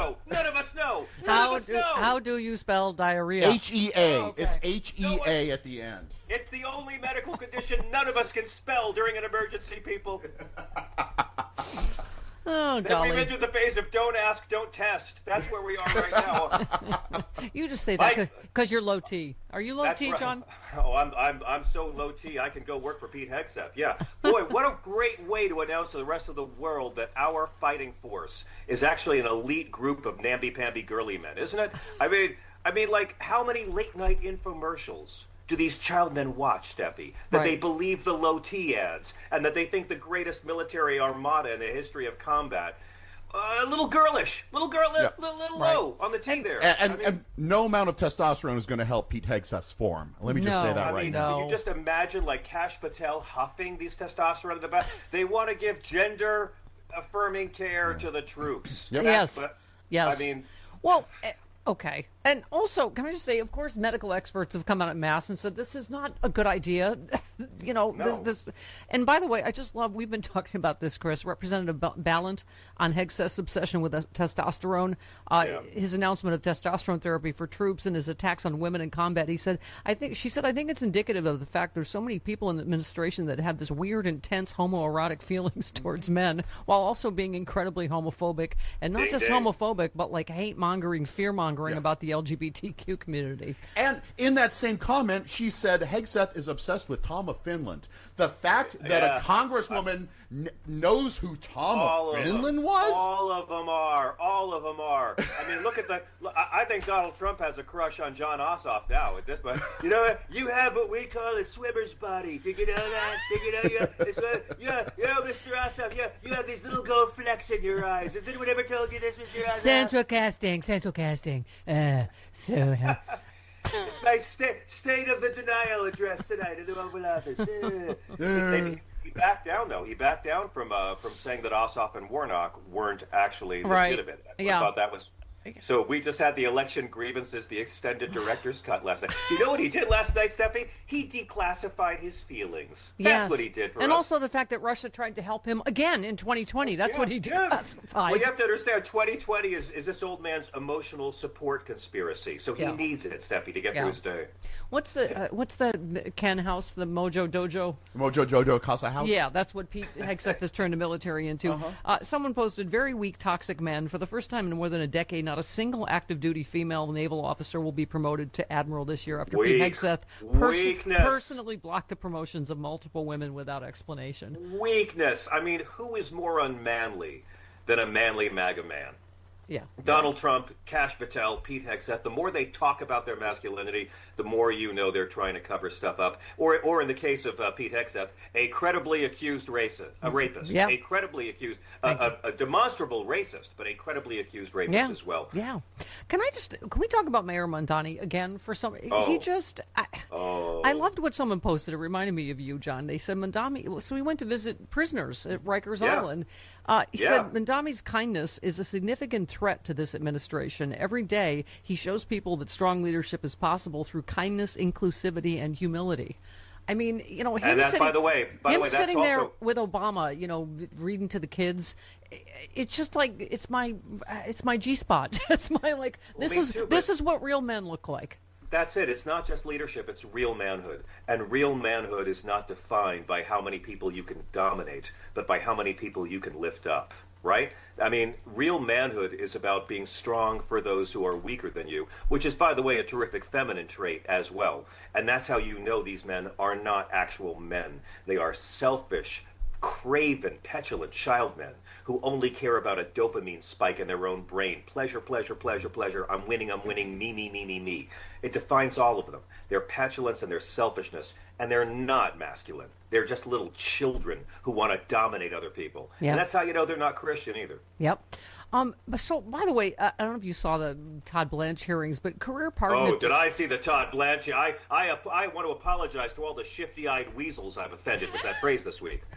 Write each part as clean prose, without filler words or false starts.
know. None of us know. How do you spell diarrhea? H-E-A. Oh, okay. It's H-E-A at the end. It's the only medical condition none of us can spell during an emergency, people. Oh, golly. We've entered the phase of don't ask, don't test. That's where we are right now. You just say that because you're low T. Are you low T, right. John? Oh, I'm so low T, I can go work for Pete Hegseth. Yeah. Boy, what a great way to announce to the rest of the world that our fighting force is actually an elite group of namby-pamby girly men, isn't it? I mean, like, how many late-night infomercials do these child men watch, Steffi? That they believe the low T ads, and that they think the greatest military armada in the history of combat. A little girlish, little low on the T there. And no amount of testosterone is going to help Pete Hegseth's form. Let me just say that right now. Can you just imagine, like, Kash Patel huffing these testosterone in the back? They want to give gender-affirming care to the troops. Yep. Yes. Yes. I mean... Well... Okay. And also, can I just say, of course, medical experts have come out en masse and said this is not a good idea. This. And by the way, I just love, we've been talking about this, Chris, Representative Balint on Hegseth's obsession with testosterone, his announcement of testosterone therapy for troops and his attacks on women in combat. She said, I think it's indicative of the fact there's so many people in the administration that have this weird, intense homoerotic feelings towards men while also being incredibly homophobic, and not just homophobic, but like hate-mongering, fear-mongering about the LGBTQ community. And in that same comment, she said Hegseth is obsessed with Tom of Finland. The fact that a congresswoman knows who Tom of Finland was? All of them are. I mean, look at I think Donald Trump has a crush on John Ossoff now at this point. You know what? You have what we call a swimmer's body. Did you know that? Mr. Ossoff, you have these little gold flecks in your eyes. Has anyone ever told you this, Mr. Ossoff? Central casting. It's my state of the denial address tonight in the Oval Office. He backed down, though. He backed down from saying that Ossoff and Warnock weren't actually legitimate. I thought that was... So we just had the election grievances, the extended director's cut last night. You know what he did last night, Steffi? He declassified his feelings. That's what he did for us. And also the fact that Russia tried to help him again in 2020. That's what he declassified. Well, you have to understand, 2020 is this old man's emotional support conspiracy. So he needs it, Steffi, to get through his day. What's the Ken House, the Mojo Dojo? Mojo Dojo Casa House? Yeah, that's what Pete Hegseth has turned the military into. Someone posted, very weak, toxic men. For the first time in more than a decade, not a single active duty female naval officer will be promoted to admiral this year after Pete Hegseth personally blocked the promotions of multiple women without explanation. Weakness. I mean, who is more unmanly than a manly MAGA man? Yeah. Donald Trump, Kash Patel, Pete Hegseth, the more they talk about their masculinity, the more you know they're trying to cover stuff up. Or in the case of Pete Hegseth, a credibly accused rapist. Yeah. A credibly accused, a demonstrable racist, but a credibly accused rapist as well. Yeah. Can we talk about Mayor Mondani again for some? He just, I loved what someone posted. It reminded me of you, John. They said Mondani, so we went to visit prisoners at Rikers Island. He said Mondami's kindness is a significant threat to this administration. Every day, he shows people that strong leadership is possible through kindness, inclusivity, and humility. I mean, him sitting there with Obama, reading to the kids. It's just like it's my G-spot. It's my this is what real men look like. That's it. It's not just leadership, it's real manhood. And real manhood is not defined by how many people you can dominate, but by how many people you can lift up, right? I mean, real manhood is about being strong for those who are weaker than you, which is, by the way, a terrific feminine trait as well. And that's how you know these men are not actual men. They are selfish, craven, petulant child men who only care about a dopamine spike in their own brain. Pleasure, pleasure, pleasure, pleasure. I'm winning, me. It defines all of them. Their petulance and their selfishness, and they're not masculine. They're just little children who want to dominate other people. Yep. And that's how you know they're not Christian either. Yep. So, by the way, I don't know if you saw the Todd Blanche hearings, but career pardon... Oh, did I see the Todd Blanche? I want to apologize to all the shifty-eyed weasels I've offended with that phrase this week.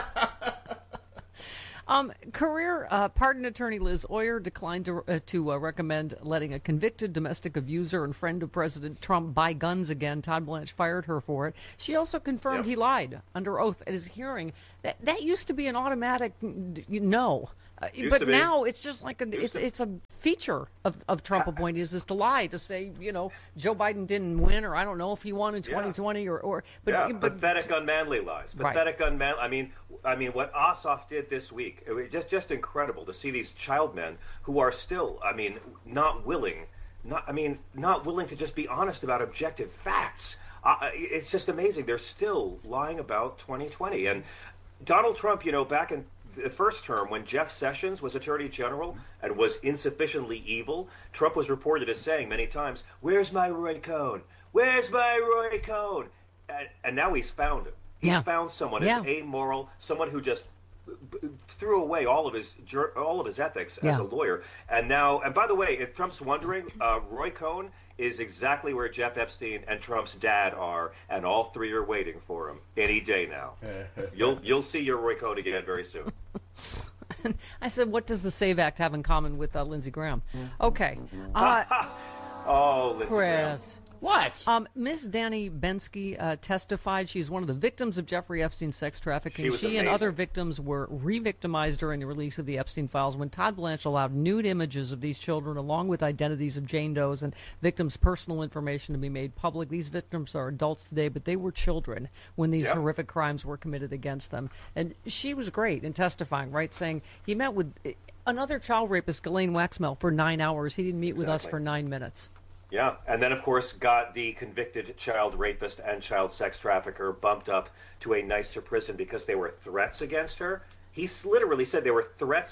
Career pardon attorney Liz Oyer declined to recommend letting a convicted domestic abuser and friend of President Trump buy guns again. Todd Blanche fired her for it. She also confirmed he lied under oath at his hearing. That used to be an automatic no. But now it's just like it's a feature of Trump appointees is to lie, to say, Joe Biden didn't win, or I don't know if he won in 2020 but pathetic, unmanly lies. Pathetic, unmanly. I mean, what Ossoff did this week, it was just incredible to see these child men who are still, not willing to just be honest about objective facts. It's just amazing. They're still lying about 2020. And Donald Trump, back in the first term, when Jeff Sessions was Attorney General and was insufficiently evil, Trump was reported as saying many times, "Where's my Roy Cohn? Where's my Roy Cohn?" And now he's found him. He's found someone as amoral, someone who just threw away all of his ethics as a lawyer. And by the way, if Trump's wondering, Roy Cohn is exactly where Jeff Epstein and Trump's dad are, and all three are waiting for him any day now. You'll see your Roy Cohn again very soon. I said, what does the SAVE Act have in common with Lindsey Graham? Okay. Lindsey Chris. Graham. What? Miss Danny Bensky testified. She's one of the victims of Jeffrey Epstein's sex trafficking. She and other victims were re-victimized during the release of the Epstein files when Todd Blanche allowed nude images of these children along with identities of Jane Doe's and victims' personal information to be made public. These victims are adults today, but they were children when these horrific crimes were committed against them. And she was great in testifying, right, saying he met with another child rapist, Ghislaine Waxmel, for 9 hours. He didn't meet with us for 9 minutes. Yeah, and then, of course, got the convicted child rapist and child sex trafficker bumped up to a nicer prison because they were threats against her. He literally said they were threats.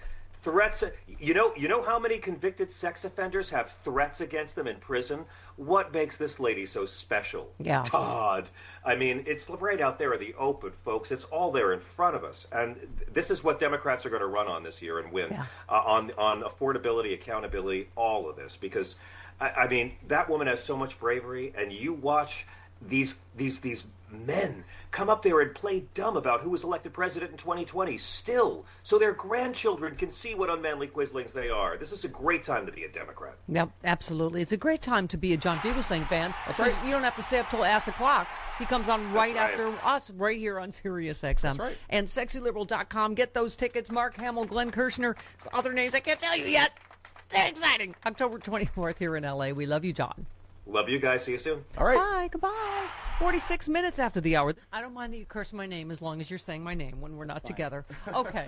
You know how many convicted sex offenders have threats against them in prison? What makes this lady so special? Yeah. Todd. It's right out there in the open, folks. It's all there in front of us. And this is what Democrats are going to run on this year and win. On affordability, accountability, all of this. Because that woman has so much bravery, and you watch these men come up there and play dumb about who was elected president in 2020 still, so their grandchildren can see what unmanly quislings they are. This is a great time to be a Democrat. Yep, absolutely. It's a great time to be a John Fugelsang fan. That's right. You don't have to stay up till ass o'clock. He comes on right after us, right here on Sirius XM. That's right. And sexyliberal.com. Get those tickets. Mark Hamill, Glenn Kirshner, other names I can't tell you yet. It's exciting. October 24th here in L.A. We love you, John. Love you guys. See you soon. All right. Bye. Goodbye. 46 minutes after the hour. I don't mind that you curse my name as long as you're saying my name when we're not together. Okay.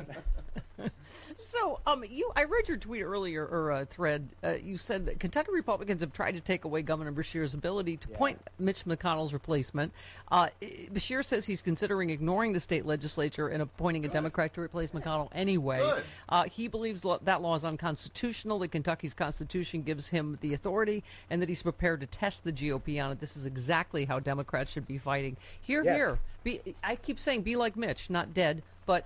So, I read your tweet earlier, or a thread. You said that Kentucky Republicans have tried to take away Governor Beshear's ability to appoint Mitch McConnell's replacement. Beshear says he's considering ignoring the state legislature and appointing a Democrat to replace McConnell anyway. He believes that law is unconstitutional, that Kentucky's constitution gives him the authority, and that he's prepared to test the GOP on it. This is exactly how Democrats should be fighting. Here. I keep saying be like Mitch, not dead, but,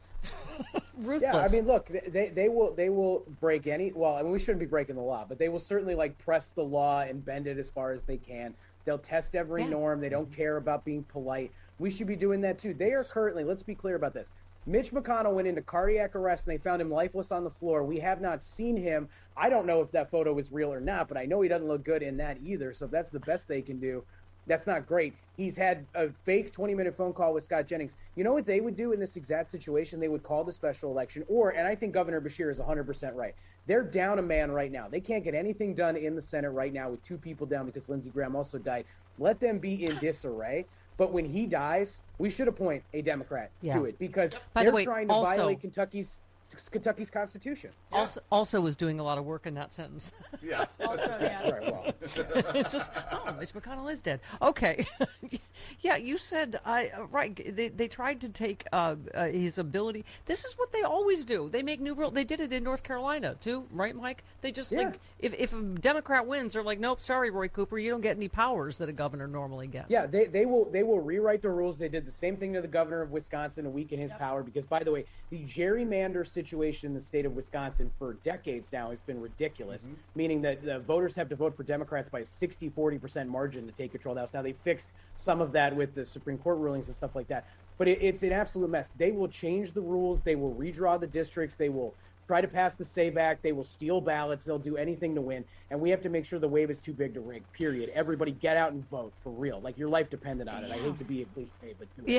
ruthless. Yeah, look, they will break any. Well, we shouldn't be breaking the law, but they will certainly press the law and bend it as far as they can. They'll test every norm. They don't care about being polite. We should be doing that too. They are currently. Let's be clear about this. Mitch McConnell went into cardiac arrest and they found him lifeless on the floor. We have not seen him. I don't know if that photo is real or not, but I know he doesn't look good in that either. So if that's the best they can do, that's not great. He's had a fake 20-minute phone call with Scott Jennings. You know what they would do in this exact situation? They would call the special election, and I think Governor Beshear is 100% right. They're down a man right now. They can't get anything done in the Senate right now with 2 people down because Lindsey Graham also died. Let them be in disarray. But when he dies, we should appoint a Democrat to it because they're trying to violate Kentucky's Constitution. Also was doing a lot of work in that sentence. Yeah. Right, well. It's just, Mitch McConnell is dead. Okay. Yeah, you said, right, they tried to take his ability. This is what they always do. They make new rules. They did it in North Carolina, too, right, Mike? They just, if a Democrat wins, they're like, nope, sorry, Roy Cooper, you don't get any powers that a governor normally gets. Yeah, they will rewrite the rules. They did the same thing to the governor of Wisconsin to weaken his power because, by the way, the gerrymander situation in the state of Wisconsin for decades now has been ridiculous, meaning that the voters have to vote for Democrats by a 60-40% margin to take control of the House. Now, they fixed some of that with the Supreme Court rulings and stuff like that, but it's an absolute mess. They will change the rules. They will redraw the districts. They will try to pass the SAVE Act. They will steal ballots. They'll do anything to win, and we have to make sure the wave is too big to rig, period. Everybody get out and vote for real. Like, your life depended on it. I hate to be a cliche, but do it. Yeah.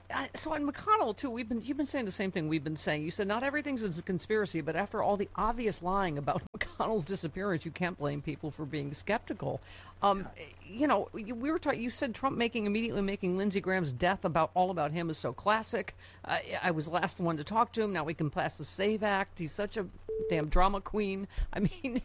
So on McConnell too, you've been saying the same thing we've been saying. You said not everything's a conspiracy, but after all the obvious lying about McConnell's disappearance, you can't blame people for being skeptical. You know, we were talking. You said Trump immediately making Lindsey Graham's death all about him is so classic. I was the last one to talk to him. Now we can pass the SAVE Act. He's such a damn drama queen. I mean,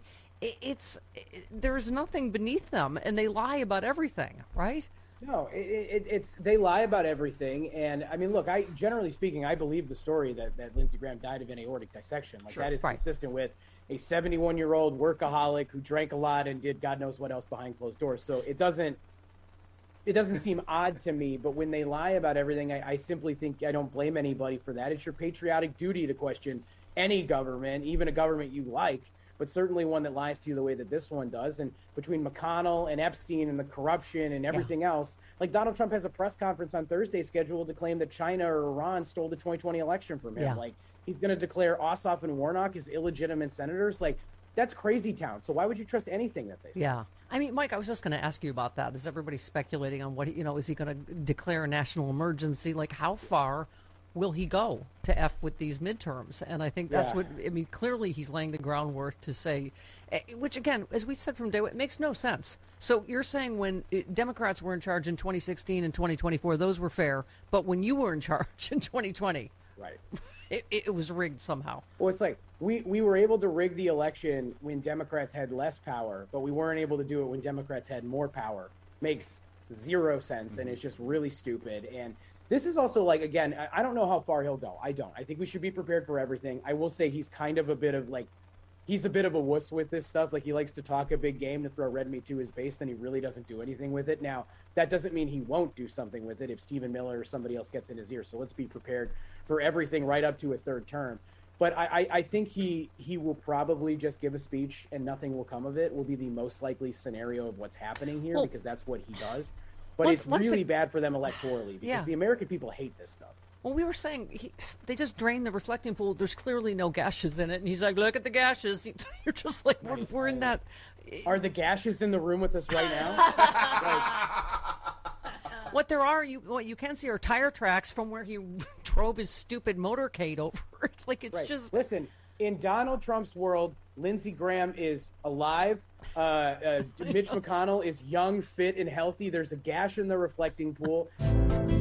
there's nothing beneath them, and they lie about everything, right? No, it's they lie about everything, and I mean, look, generally speaking, I believe the story that Lindsey Graham died of an aortic dissection. Like that is consistent with a 71-year-old workaholic who drank a lot and did God knows what else behind closed doors. So it doesn't seem odd to me. But when they lie about everything, I simply think I don't blame anybody for that. It's your patriotic duty to question any government, even a government you like, but certainly one that lies to you the way that this one does. And between McConnell and Epstein and the corruption and everything else, like Donald Trump has a press conference on Thursday scheduled to claim that China or Iran stole the 2020 election from him. Like he's going to declare Ossoff and Warnock as illegitimate senators. Like that's crazy town. So why would you trust anything that they say? Yeah. I mean, Mike, I was just going to ask you about that. Is everybody speculating on what, you know, is he going to declare a national emergency? Like how far will he go to F with these midterms? And I think that's what, I mean, clearly he's laying the groundwork to say, which again, as we said from day one, it makes no sense. So you're saying when Democrats were in charge in 2016 and 2024, those were fair, but when you were in charge in 2020, right, it was rigged somehow. Well, it's like we were able to rig the election when Democrats had less power, but we weren't able to do it when Democrats had more power. Makes zero sense, and it's just really stupid. And this is also like, again, I don't know how far he'll go. I don't. I think we should be prepared for everything. I will say he's kind of he's a bit of a wuss with this stuff. Like he likes to talk a big game to throw red meat to his base, then he really doesn't do anything with it. Now, that doesn't mean he won't do something with it if Stephen Miller or somebody else gets in his ear. So let's be prepared for everything right up to a third term. But I think he will probably just give a speech and nothing will come of it, will be the most likely scenario of what's happening here, because that's what he does. But it's really bad for them electorally because the American people hate this stuff. Well, we were saying they just drained the reflecting pool. There's clearly no gashes in it. And he's like, look at the gashes. You're just like, we're in that. Are the gashes in the room with us right now? What there are, what you can see are tire tracks from where he drove his stupid motorcade over. Like, it's just. Listen, in Donald Trump's world, Lindsey Graham is alive. Mitch McConnell is young, fit, and healthy. There's a gash in the reflecting pool.